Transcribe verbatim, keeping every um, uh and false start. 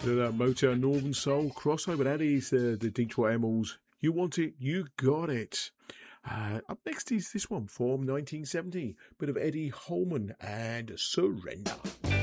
To that Motown Northern Soul crossover. That is uh, the Detroit Emeralds. You want it, you got it. Uh, up next is this one from nineteen seventy. Bit of Eddie Holman and Surrender.